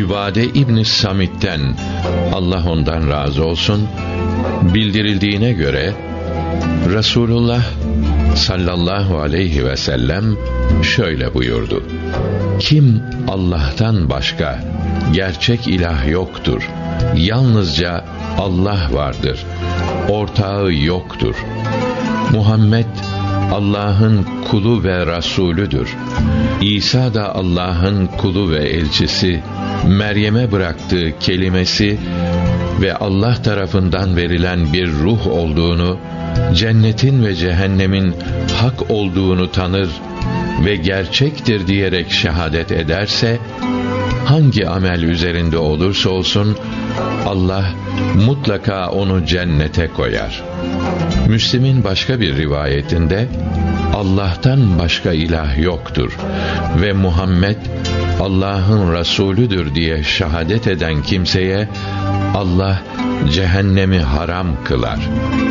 Ubade İbn Samit'ten, Allah ondan razı olsun, bildirildiğine göre Resulullah sallallahu aleyhi ve sellem şöyle buyurdu: kim Allah'tan başka gerçek ilah yoktur, yalnızca Allah vardır, ortağı yoktur. Muhammed Allah'ın kulu ve Rasulüdür. İsa da Allah'ın kulu ve elçisi, Meryem'e bıraktığı kelimesi ve Allah tarafından verilen bir ruh olduğunu, cennetin ve cehennemin hak olduğunu tanır ve gerçektir diyerek şehadet ederse, hangi amel üzerinde olursa olsun Allah mutlaka onu cennete koyar. Müslim'in başka bir rivayetinde Allah'tan başka ilah yoktur ve Muhammed Allah'ın Resulüdür diye şehadet eden kimseye Allah cehennemi haram kılar.